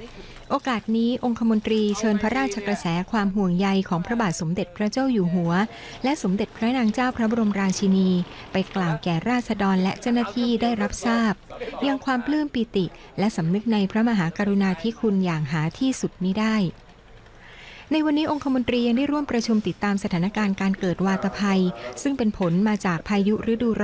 โอกาสนี้องคมนตรีเชิญพระราชกระแสความห่วงใยของพระบาทสมเด็จพระเจ้าอยู่หัวและสมเด็จพระนางเจ้าพระบรมราชินีไปกล่าวแก่ราษฎรและเจ้าหน้าที่ได้รับทราบยังความปลื้มปิติและสำนึกในพระมหากรุณาธิคุณอย่างหาที่สุดมิได้ในวันนี้องคมนตรียังได้ร่วมประชุมติดตามสถานการณ์การเกิดวาตภัยซึ่งเป็นผลมาจากพายุฤดูร้อน